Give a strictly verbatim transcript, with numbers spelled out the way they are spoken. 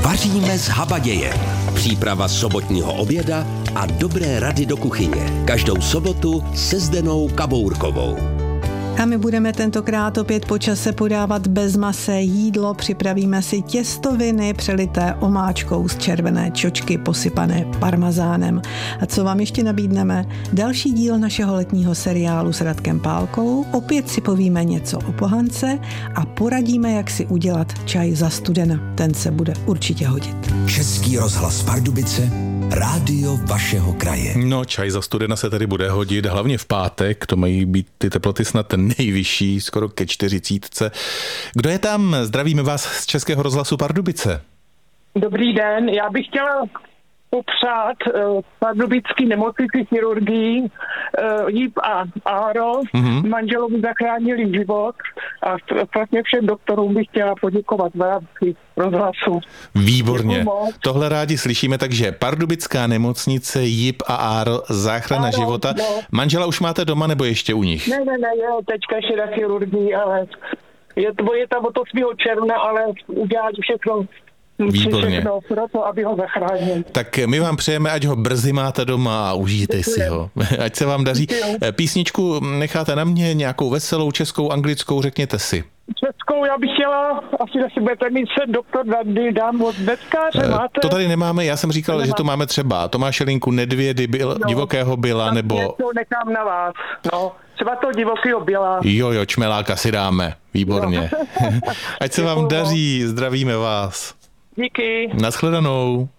Vaříme z habaděje. Příprava sobotního oběda a dobré rady do kuchyně. Každou sobotu se Zdenou Kabourkovou. A my budeme tentokrát opět po čase podávat bezmasé jídlo. Připravíme si těstoviny přelité omáčkou z červené čočky posypané parmazánem. A co vám ještě nabídneme? Další díl našeho letního seriálu s Radkem Pálkou. Opět si povíme něco o pohance a poradíme, jak si udělat čaj za studena. Ten se bude určitě hodit. Český rozhlas Pardubice, rádio vašeho kraje. No, čaj za studena se tady bude hodit, hlavně v pátek, to mají být ty teploty snad nejvyšší, skoro ke čtyřicítce. Kdo je tam? Zdravíme vás z Českého rozhlasu Pardubice. Dobrý den, já bych chtěla popřát uh, pardubický nemocnici chirurgii uh, Jip a Áro. Mm-hmm. Manželovi zachránili život a vlastně všem doktorům bych chtěla poděkovat v rámci rozhlasu. Výborně. Tohle rádi slyšíme, takže pardubická nemocnice Jip a Áro, záchrana Áro, života. No. Manžela už máte doma nebo ještě u nich? Ne, ne, ne, je teďka ještě na chirurgii, ale je, je tam od osmého června, ale udělali všechno. Výborně. Proto, aby ho zachránil. Tak my vám přejeme, ať ho brzy máte doma a užijte Děkuji. si ho. Ať se vám daří. Děkuji. Písničku necháte na mě, nějakou veselou, českou, anglickou, řekněte si. Českou já bych chtěla, asi asi budete mít se doktor Dandy, dám od Neckáře, máte? To tady nemáme, já jsem říkal, že to máme třeba Tomáše Linku, Nedvědy, byl, no, divokého byla, nebo... To nechám na vás, no. Třeba to divokého byla. Jo, jo, čmeláka si dáme. Výborně. No. Ať se vám daří, zdravíme vás. Díky. Naschledanou.